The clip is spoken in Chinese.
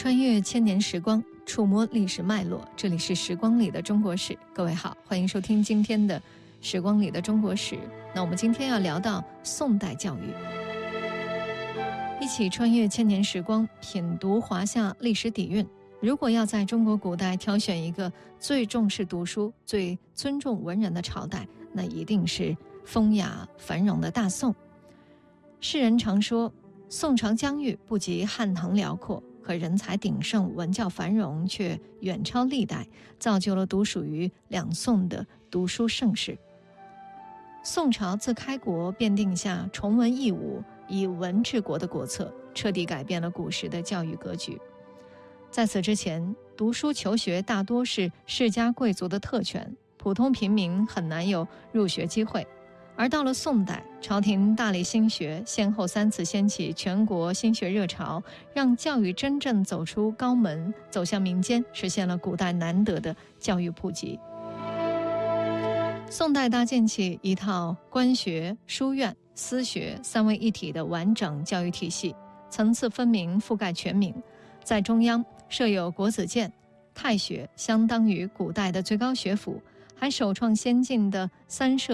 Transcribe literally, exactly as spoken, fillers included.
穿越千年时光，触摸历史脉络，这里是时光里的中国史。各位好，欢迎收听今天的时光里的中国史。那我们今天要聊到宋代教育，一起穿越千年时光，品读华夏历史底蕴。如果要在中国古代挑选一个最重视读书、最尊重文人的朝代，那一定是风雅繁荣的大宋。世人常说，宋朝疆域不及汉唐辽阔，可人才鼎盛，文教繁荣却远超历代，造就了独属于两宋的读书盛世。宋朝自开国便定下崇文抑武、以文治国的国策，彻底改变了古时的教育格局。在此之前，读书求学大多是世家贵族的特权，普通平民很难有入学机会。而到了宋代，朝廷大力兴学，先后三次掀起全国兴学热潮，让教育真正走出高门，走向民间，实现了古代难得的教育普及。宋代搭建起一套官学、书院、私学三位一体的完整教育体系，层次分明，覆盖全民。在中央设有国子监，太学相当于古代的最高学府，还首创先进的三社